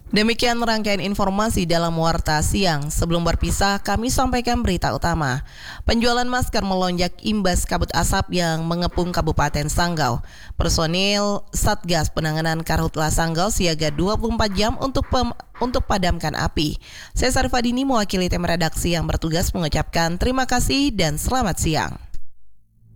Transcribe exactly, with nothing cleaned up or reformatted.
Demikian rangkaian informasi dalam Warta Siang. Sebelum berpisah, kami sampaikan berita utama. Penjualan masker melonjak imbas kabut asap yang mengepung Kabupaten Sanggau. Personil Satgas Penanganan Karhutla Sanggau siaga dua puluh empat jam untuk pem- untuk padamkan api. Saya Sarifadini mewakili tim redaksi yang bertugas mengucapkan terima kasih dan selamat siang.